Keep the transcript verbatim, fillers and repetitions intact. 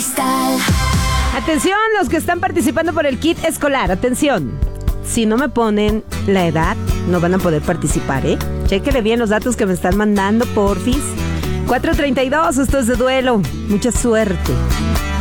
Cristal. Atención, los que están participando por el kit escolar, atención. Si no me ponen la edad, no van a poder participar, ¿eh? Chéquele bien los datos que me están mandando, porfis. cuatro treinta y dos, esto es de duelo. Mucha suerte.